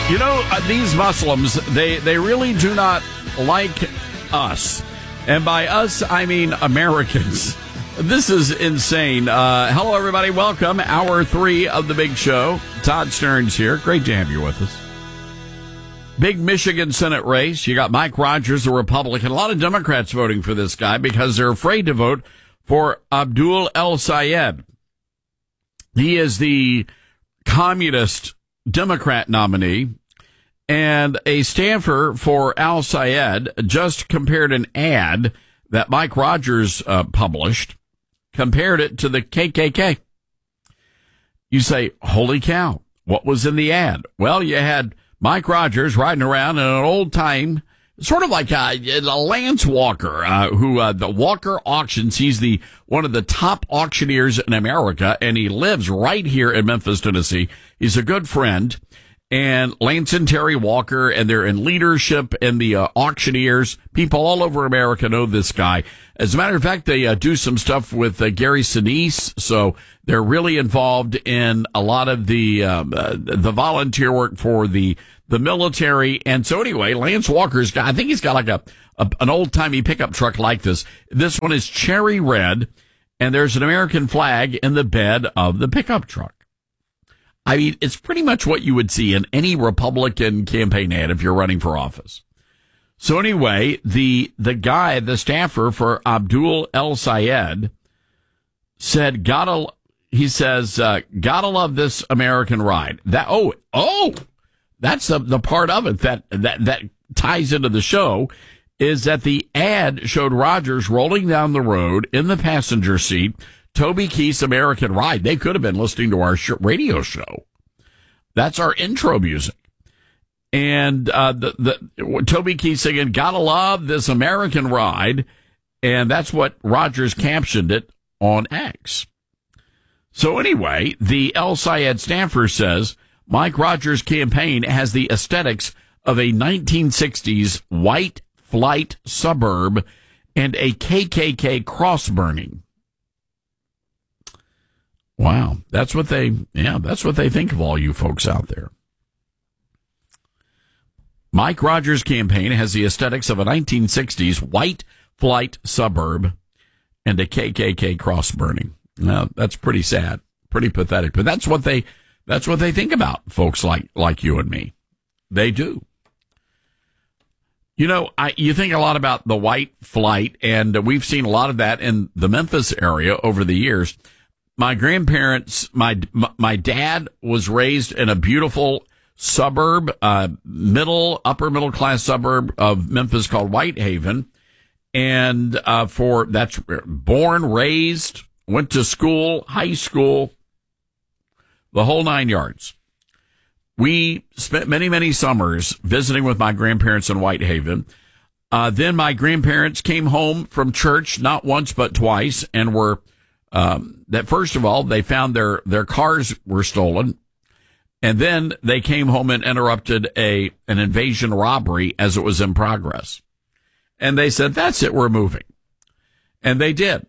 You know, these Muslims, they really do not like us. And by us, I mean Americans. This is insane. Hello, everybody. Welcome. Hour 3 of the big show. Todd Stearns here. Great to have you with us. Big Michigan Senate race. You got Mike Rogers, a Republican. A lot of Democrats voting for this guy because they're afraid to vote for Abdul El-Sayed. He is the communist Democrat nominee, and a staffer for Al-Sayed just compared an ad that Mike Rogers published, compared it to the KKK. You say, holy cow, what was in the ad? Well, you had Mike Rogers riding around in an old time, sort of like a Lance Walker, who the Walker Auctions. He's one of the top auctioneers in America, and he lives right here in Memphis, Tennessee. He's a good friend. And Lance and Terry Walker, and they're in leadership and the auctioneers. People all over America know this guy. As a matter of fact, they do some stuff with Gary Sinise, so they're really involved in a lot of the volunteer work for the military. And so anyway, Lance Walker's got, I think he's got like an old-timey pickup truck like this. This one is cherry red, and there's an American flag in the bed of the pickup truck. I mean, it's pretty much what you would see in any Republican campaign ad if you're running for office. So anyway, the guy, the staffer for Abdul El-Sayed said, gotta love this American ride. That's the part of it that ties into the show, is that the ad showed Rogers rolling down the road in the passenger seat, Toby Keith's American Ride. They could have been listening to our radio show. That's our intro music. And Toby Keith singing, gotta love this American Ride. And that's what Rogers captioned it on X. So anyway, the El-Sayed staffer says Mike Rogers' campaign has the aesthetics of a 1960s white flight suburb and a KKK cross burning. Wow, that's what they think of all you folks out there. Mike Rogers' campaign has the aesthetics of a 1960s white flight suburb and a KKK cross burning. Now, that's pretty sad, pretty pathetic, but that's what they think about folks like you and me. They do. You know, you think a lot about the white flight, and we've seen a lot of that in the Memphis area over the years. My grandparents, my dad was raised in a beautiful suburb, upper middle class suburb of Memphis called Whitehaven. And, that's born, raised, went to school, high school, the whole 9 yards. We spent many, many summers visiting with my grandparents in Whitehaven. Then my grandparents came home from church, not once, but twice, and were, that first of all, they found their cars were stolen, and then they came home and interrupted an invasion robbery as it was in progress. And they said, that's it, we're moving. And they did.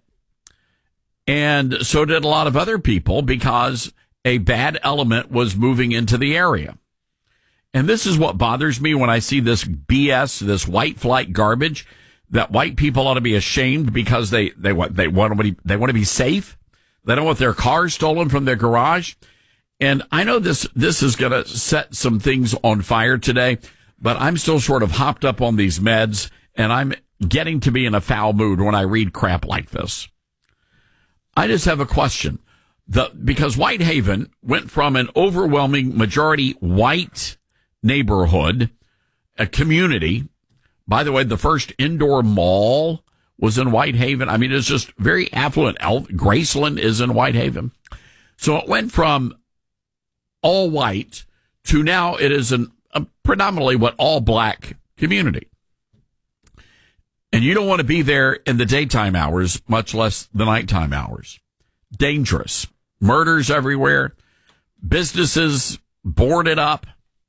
And so did a lot of other people, because a bad element was moving into the area. And this is what bothers me when I see this BS, this white flight garbage, that white people ought to be ashamed because they want to be safe. They don't want their cars stolen from their garage. And I know this is going to set some things on fire today, but I'm still sort of hopped up on these meds, and I'm getting to be in a foul mood when I read crap like this. I just have a question. Because Whitehaven went from an overwhelming majority white neighborhood, a community. By the way, the first indoor mall was in Whitehaven. I mean, it's just very affluent. Graceland is in Whitehaven. So it went from all white to now it is a predominantly all black community. And you don't want to be there in the daytime hours, much less the nighttime hours. Dangerous. Murders everywhere. Businesses boarded up.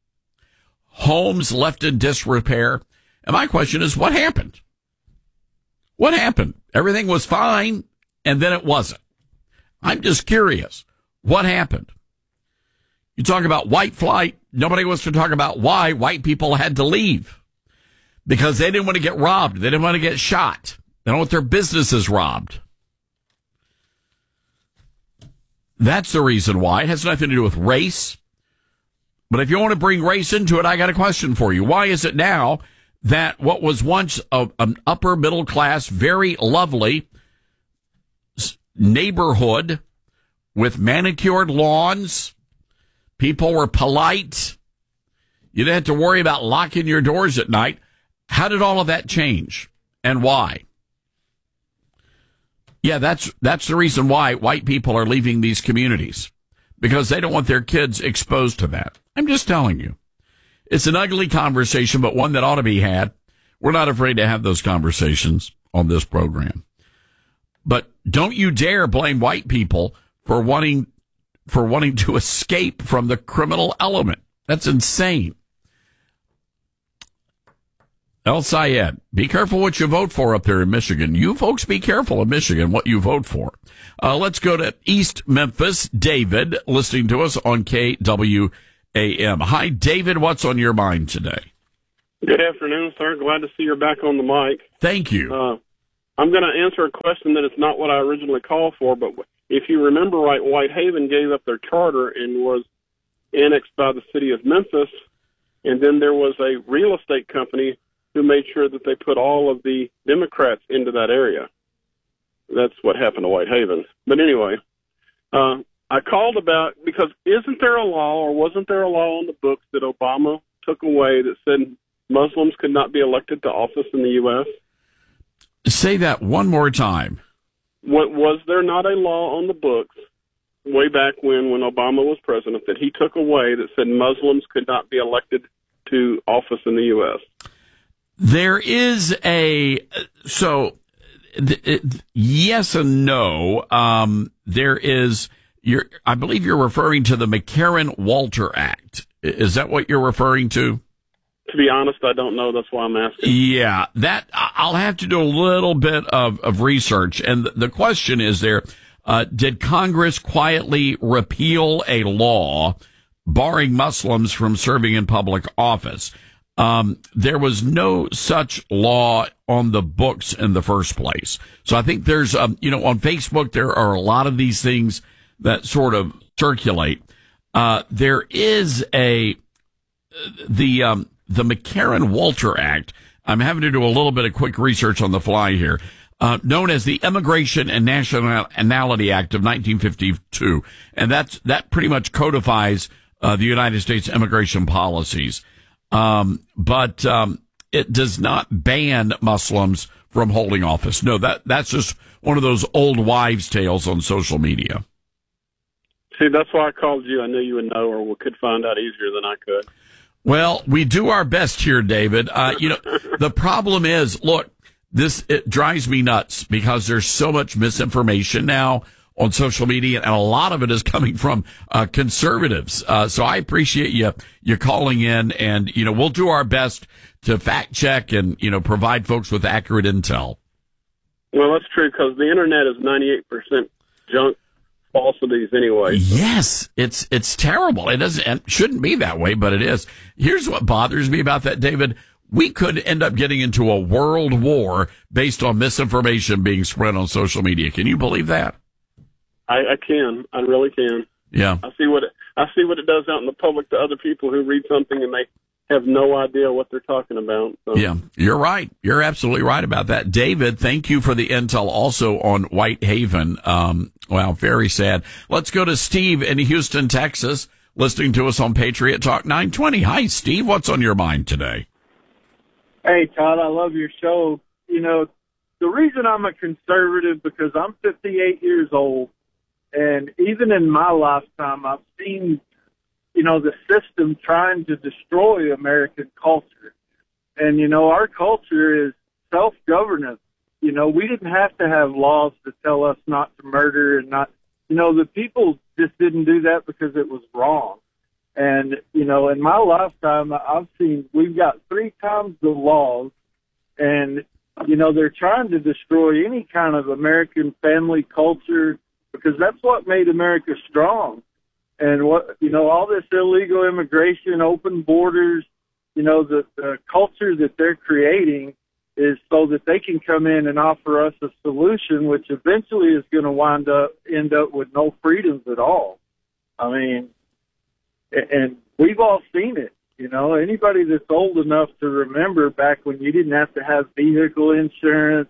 Homes left in disrepair. And my question is, what happened? What happened? Everything was fine, and then it wasn't. I'm just curious. What happened? You talk about white flight. Nobody wants to talk about why white people had to leave. Because they didn't want to get robbed. They didn't want to get shot. They don't want their businesses robbed. That's the reason why. It has nothing to do with race. But if you want to bring race into it, I got a question for you. Why is it now that what was once an upper middle class, very lovely neighborhood with manicured lawns, people were polite, you didn't have to worry about locking your doors at night, how did all of that change and why? Yeah, that's the reason why white people are leaving these communities, because they don't want their kids exposed to that. I'm just telling you. It's an ugly conversation, but one that ought to be had. We're not afraid to have those conversations on this program. But don't you dare blame white people for wanting to escape from the criminal element. That's insane. El Sayed, be careful what you vote for up there in Michigan. You folks be careful in Michigan what you vote for. Let's go to East Memphis. David, listening to us on KWAM. Hi, David. What's on your mind today? Good afternoon, sir. Glad to see you're back on the mic. Thank you. I'm going to answer a question that is not what I originally called for, but if you remember right, Whitehaven gave up their charter and was annexed by the city of Memphis, and then there was a real estate company who made sure that they put all of the Democrats into that area. That's what happened to Whitehaven. But anyway, I called about, because isn't there a law, or wasn't there a law on the books that Obama took away that said Muslims could not be elected to office in the U.S.? Say that one more time. Was there not a law on the books way back when Obama was president that he took away that said Muslims could not be elected to office in the U.S.? There is yes and no. There is, I believe you're referring to the McCarran-Walter Act. Is that what you're referring to? To be honest, I don't know. That's why I'm asking. Yeah, that I'll have to do a little bit of research. And the question is did Congress quietly repeal a law barring Muslims from serving in public office? There was no such law on the books in the first place. So I think there's, on Facebook, there are a lot of these things that sort of circulate. There is the McCarran-Walter Act. I'm having to do a little bit of quick research on the fly here. Known as the Immigration and Nationality Act of 1952. And that pretty much codifies, the United States immigration policies. But it does not ban Muslims from holding office. No, that's just one of those old wives' tales on social media. See, that's why I called you. I knew you would know, or we could find out easier than I could. Well, we do our best here, David. The problem is, look, it drives me nuts because there's so much misinformation now on social media, and a lot of it is coming from conservatives. So I appreciate you calling in, and we'll do our best to fact check and provide folks with accurate intel. Well, that's true, because the internet is 98% junk falsities anyway. Yes, it's terrible. It shouldn't be that way, but it is. Here's what bothers me about that, David. We could end up getting into a world war based on misinformation being spread on social media. Can you believe that? I can. I really can. Yeah. I see what it does out in the public to other people who read something and they have no idea what they're talking about. So. Yeah, you're right. You're absolutely right about that. David, thank you for the intel also on Whitehaven. Wow, very sad. Let's go to Steve in Houston, Texas, listening to us on Patriot Talk 920. Hi, Steve. What's on your mind today? Hey, Todd, I love your show. The reason I'm a conservative, because I'm 58 years old, and even in my lifetime, I've seen, the system trying to destroy American culture. And, our culture is self-governance. We didn't have to have laws to tell us not to murder and not, the people just didn't do that because it was wrong. And, in my lifetime, I've seen we've got 3 times the laws, and, they're trying to destroy any kind of American family culture, because that's what made America strong. And all this illegal immigration, open borders, the culture that they're creating is so that they can come in and offer us a solution, which eventually is going to end up with no freedoms at all. I mean, and we've all seen it. Anybody that's old enough to remember back when you didn't have to have vehicle insurance,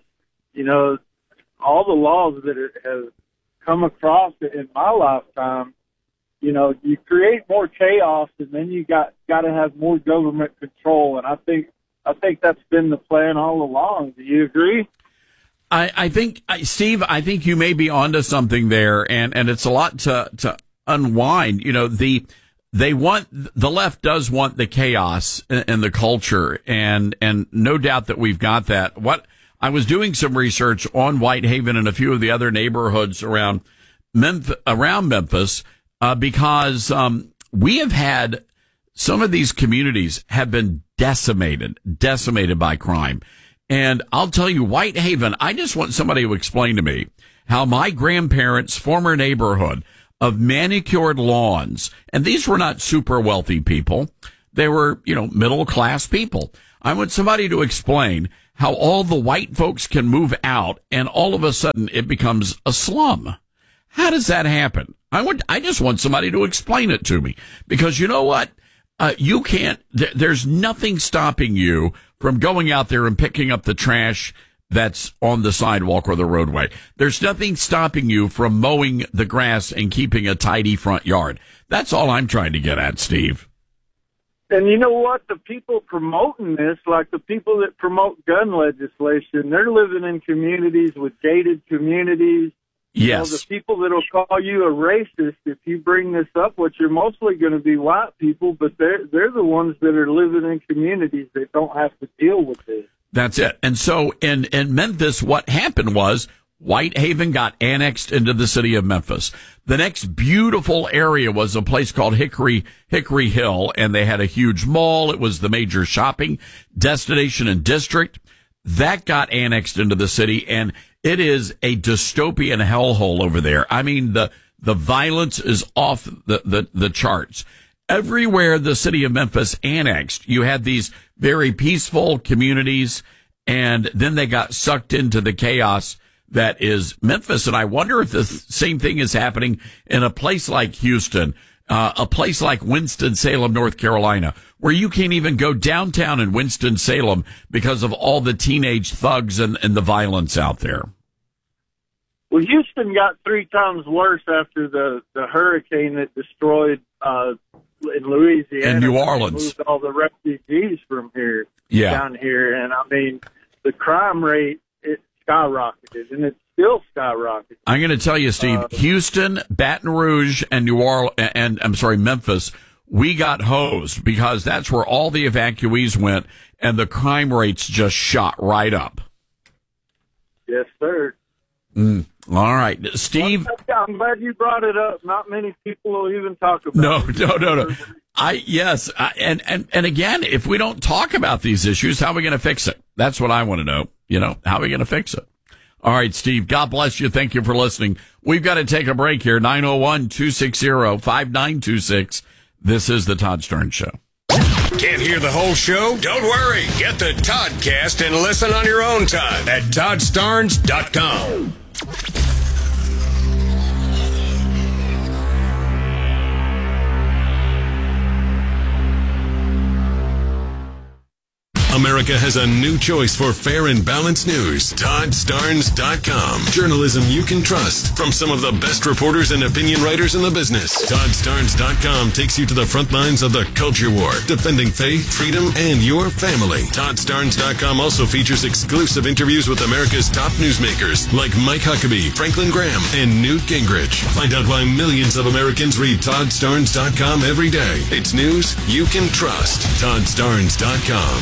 all the laws that have come across in my lifetime, you create more chaos, and then you got to have more government control. And I think that's been the plan all along. Do you agree? I think, Steve, I think you may be onto something there, and it's a lot to unwind. The left does want the chaos and the culture, and no doubt that we've got that. I was doing some research on Whitehaven and a few of the other neighborhoods around Memphis, because we have had some of these communities have been decimated by crime. And I'll tell you, Whitehaven, I just want somebody to explain to me how my grandparents' former neighborhood of manicured lawns, and these were not super wealthy people. They were, middle class people. I want somebody to explain how all the white folks can move out and all of a sudden it becomes a slum. How does that happen? I just want somebody to explain it to me, because you know what? You can't, there's nothing stopping you from going out there and picking up the trash that's on the sidewalk or the roadway. There's nothing stopping you from mowing the grass and keeping a tidy front yard. That's all I'm trying to get at, Steve. And you know what? The people promoting this, like the people that promote gun legislation, they're living in communities with gated communities. Yes. The people that will call you a racist if you bring this up, which are mostly going to be white people, but they're the ones that are living in communities that don't have to deal with this. That's it. And so in Memphis, what happened was Whitehaven got annexed into the city of Memphis. The next beautiful area was a place called Hickory Hill, and they had a huge mall. It was the major shopping destination and district. That got annexed into the city, and it is a dystopian hellhole over there. I mean, the violence is off the charts. Everywhere the city of Memphis annexed, you had these very peaceful communities, and then they got sucked into the chaos that is Memphis. And I wonder if the same thing is happening in a place like Houston, a place like Winston-Salem, North Carolina, where you can't even go downtown in Winston-Salem because of all the teenage thugs and the violence out there. Well, Houston got 3 times worse after the hurricane that destroyed in Louisiana and New Orleans, moved all the refugees from here down here, and I mean the crime rate it skyrocketed, and it's still skyrocketing. I'm going to tell you, Steve, Houston, Baton Rouge, and New Orleans, and Memphis, we got hosed because that's where all the evacuees went, and the crime rates just shot right up. Yes, sir. All right, Steve. I'm glad you brought it up. Not many people will even talk about it. No. And again, if we don't talk about these issues, how are we going to fix it? That's what I want to know. How are we going to fix it? All right, Steve, God bless you. Thank you for listening. We've got to take a break here. 901-260-5926. This is the Todd Starnes Show. Can't hear the whole show? Don't worry. Get the Toddcast and listen on your own time at ToddStarnes.com. America has a new choice for fair and balanced news. ToddStarnes.com. Journalism you can trust from some of the best reporters and opinion writers in the business. ToddStarnes.com takes you to the front lines of the culture war, defending faith, freedom, and your family. ToddStarnes.com also features exclusive interviews with America's top newsmakers like Mike Huckabee, Franklin Graham, and Newt Gingrich. Find out why millions of Americans read ToddStarnes.com every day. It's news you can trust. ToddStarnes.com. Are you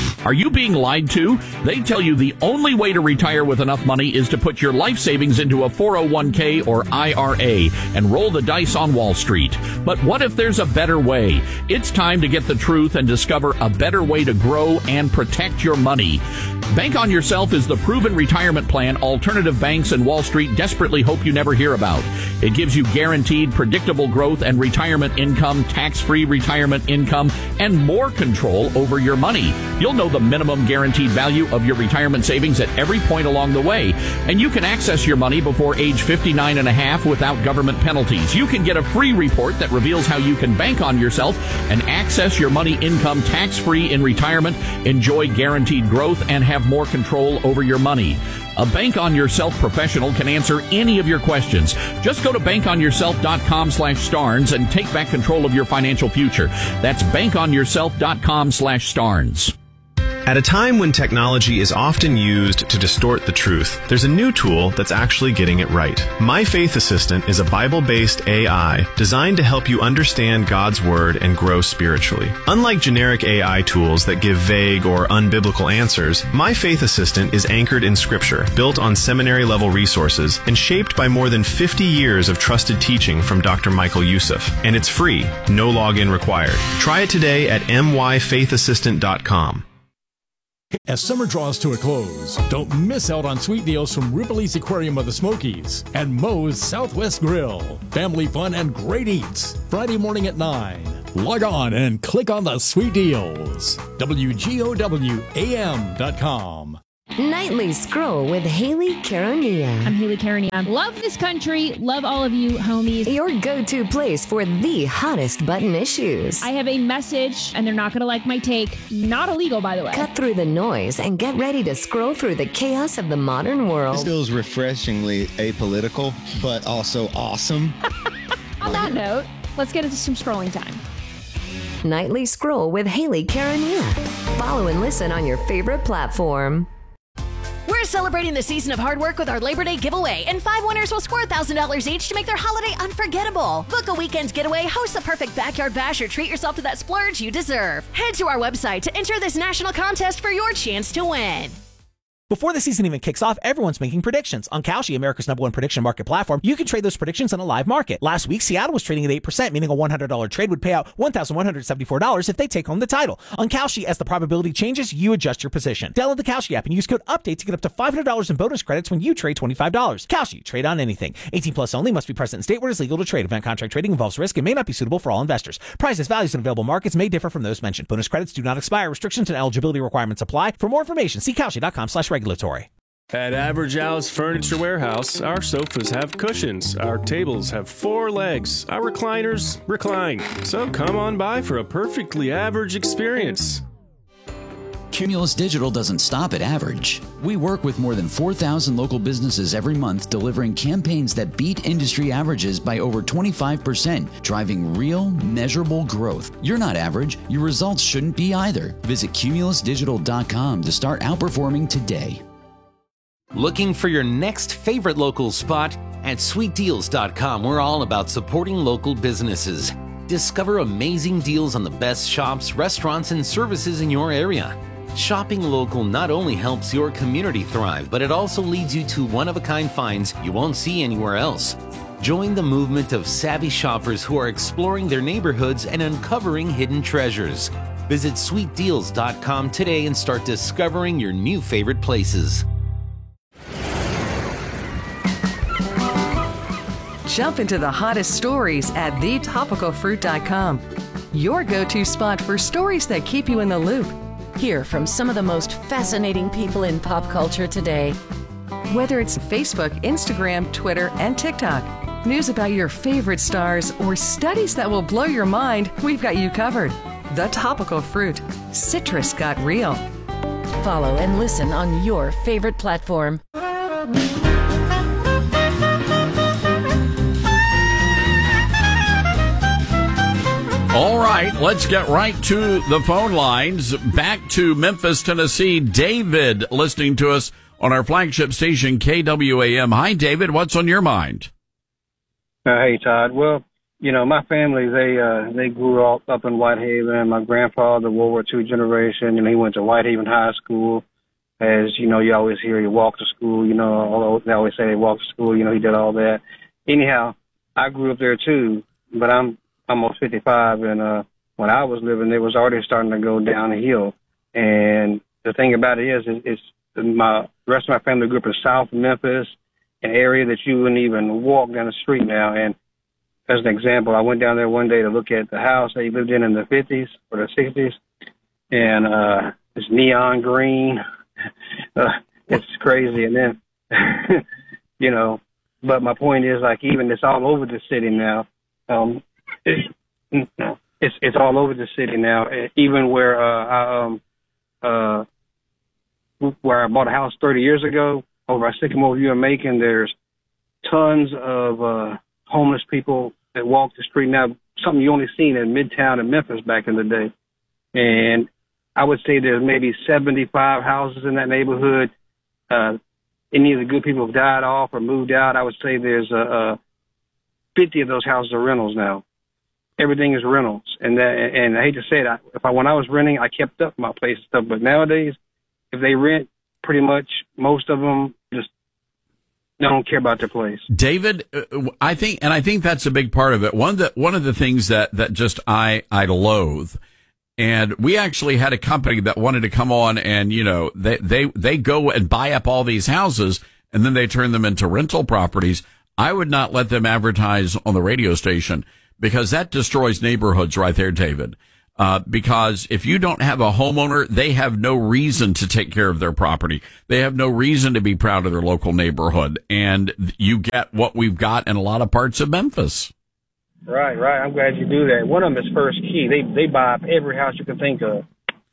you being lied to? They tell you the only way to retire with enough money is to put your life savings into a 401k or IRA and roll the dice on Wall Street. But what if there's a better way? It's time to get the truth and discover a better way to grow and protect your money. Bank on Yourself is the proven retirement plan alternative banks and Wall Street desperately hope you never hear about. It gives you guaranteed, predictable growth and retirement income, tax-free retirement income, and more control over your money. You'll know the minimum guaranteed value of your retirement savings at every point along the way, and you can access your money before age 59 and a half without government penalties. You can get a free report that reveals how you can bank on yourself and access your money income tax-free in retirement, enjoy guaranteed growth, and have more control over your money. A Bank on Yourself professional can answer any of your questions. Just go to bankonyourself.com/Starnes and take back control of your financial future. That's bankonyourself.com/Starnes. At a time when technology is often used to distort the truth, there's a new tool that's actually getting it right. My Faith Assistant is a Bible-based AI designed to help you understand God's Word and grow spiritually. Unlike generic AI tools that give vague or unbiblical answers, My Faith Assistant is anchored in Scripture, built on seminary-level resources, and shaped by more than 50 years of trusted teaching from Dr. Michael Youssef. And it's free, no login required. Try it today at myfaithassistant.com. As summer draws to a close, don't miss out on sweet deals from Ripley's Aquarium of the Smokies and Moe's Southwest Grill. Family fun and great eats. Friday morning at 9. Log on and click on the sweet deals. WGOWAM.com. Nightly Scroll with Haley Caronia. I'm Haley Caronia. Love this country. Love all of you, homies. Your go-to place for the hottest button issues. I have a message, and they're not going to like my take. Not illegal, by the way. Cut through the noise and get ready to scroll through the chaos of the modern world. This feels refreshingly apolitical, but also awesome. On that note, let's get into some scrolling time. Nightly Scroll with Haley Caronia. Follow and listen on your favorite platform. We're celebrating the season of hard work with our Labor Day giveaway, and 5 winners will score $1,000 each to make their holiday unforgettable. Book a weekend getaway, host the perfect backyard bash, or treat yourself to that splurge you deserve. Head to our website to enter this national contest for your chance to win. Before the season even kicks off, everyone's making predictions. On Kalshi, America's #1 prediction market platform, you can trade those predictions in a live market. Last week, Seattle was trading at 8%, meaning a $100 trade would pay out $1,174 if they take home the title. On Kalshi, as the probability changes, you adjust your position. Download the Kalshi app and use code UPDATE to get up to $500 in bonus credits when you trade $25. Kalshi, trade on anything. 18 plus only, must be present in state where it is legal to trade. Event contract trading involves risk and may not be suitable for all investors. Prices, values, and available markets may differ from those mentioned. Bonus credits do not expire. Restrictions and eligibility requirements apply. For more information, see Kalshi.com/regulatory. At Average House Furniture Warehouse, our sofas have cushions, our tables have 4 legs, our recliners recline. So come on by for a perfectly average experience. Cumulus Digital doesn't stop at average. We work with more than 4,000 local businesses every month, delivering campaigns that beat industry averages by over 25%, driving real, measurable growth. You're not average. Your results shouldn't be either. Visit cumulusdigital.com to start outperforming today. Looking for your next favorite local spot? At sweetdeals.com, we're all about supporting local businesses. Discover amazing deals on the best shops, restaurants, and services in your area. Shopping local not only helps your community thrive, but it also leads you to one-of-a-kind finds you won't see anywhere else. Join the movement of savvy shoppers who are exploring their neighborhoods and uncovering hidden treasures. Visit sweetdeals.com today and start discovering your new favorite places. Jump into the hottest stories at thetopicalfruit.com. Your go-to spot for stories that keep you in the loop. Hear from some of the most fascinating people in pop culture today. Whether it's Facebook, Instagram, Twitter, and TikTok, news about your favorite stars, or studies that will blow your mind, we've got you covered. The Topical Fruit. Citrus got real. Follow and listen on your favorite platform. All right, let's get right to the phone lines. Back to Memphis, Tennessee. David, listening to us on our flagship station, KWAM. Hi, David. What's on your mind? Hey, Todd. Well, my family, they grew up in Whitehaven. My grandfather, World War II generation, he went to Whitehaven High School. As, you always hear he walked to school, although they always say he walked to school, he did all that. Anyhow, I grew up there too, but I'm almost 55, and when I was living, it was already starting to go downhill. And the thing about it is the rest of my family grew up in South Memphis, an area that you wouldn't even walk down the street now. And as an example, I went down there one day to look at the house they lived in the 50s or the 60s, and it's neon green. It's crazy. And then, but my point is, like, even it's all over the city now. It's all over the city now. Even where I bought a house 30 years ago over at Sycamore View in Macon, there's tons of homeless people that walk the street now, something you only seen in Midtown and Memphis back in the day. And I would say there's maybe 75 houses in that neighborhood. Any of the good people have died off or moved out. I would say there's 50 of those houses are rentals now. Everything is rentals. And I hate to say it, when I was renting, I kept up my place and stuff. But nowadays, if they rent, pretty much most of them just don't care about their place. David, I think that's a big part of it. One of the things that just I loathe. And we actually had a company that wanted to come on and, they go and buy up all these houses and then they turn them into rental properties. I would not let them advertise on the radio station because that destroys neighborhoods right there, David. Because if you don't have a homeowner, they have no reason to take care of their property. They have no reason to be proud of their local neighborhood. And you get what we've got in a lot of parts of Memphis. Right. I'm glad you do that. One of them is First Key. They buy up every house you can think of.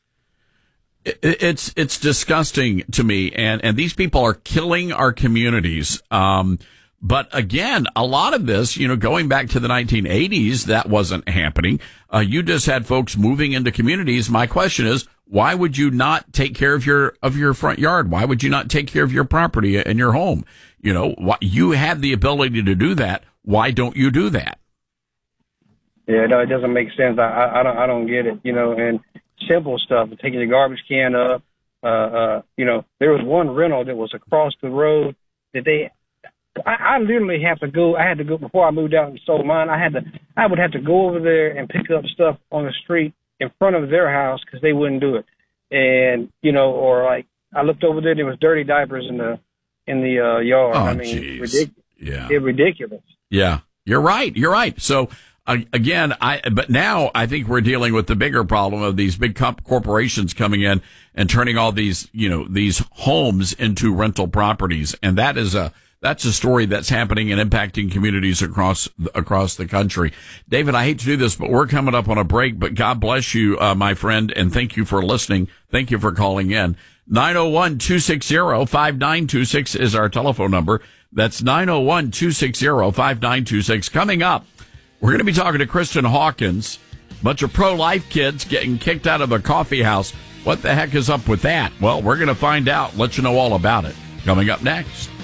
It's disgusting to me, and these people are killing our communities. But again, a lot of this, going back to the 1980s, that wasn't happening. You just had folks moving into communities. My question is, why would you not take care of your front yard? Why would you not take care of your property and your home? You have the ability to do that. Why don't you do that? Yeah, no, it doesn't make sense. I don't get it, and simple stuff, taking your garbage can up. There was one rental that was across the road that I literally had to go before I moved out and sold mine. I would have to go over there and pick up stuff on the street in front of their house because they wouldn't do it. And, or like I looked over there, there was dirty diapers in the yard. Oh, I mean, ridiculous. Yeah. It's ridiculous. Yeah, you're right. So, again, but now I think we're dealing with the bigger problem of these big corporations coming in and turning all these, these homes into rental properties. And that's a story that's happening and impacting communities across the country. David, I hate to do this, but we're coming up on a break, but God bless you, my friend. And thank you for listening. Thank you for calling in. 901-260-5926 is our telephone number. That's 901-260-5926. Coming up, we're going to be talking to Kristen Hawkins. Bunch of pro-life kids getting kicked out of a coffee house. What the heck is up with that? Well, we're going to find out. Let you know all about it. Coming up next.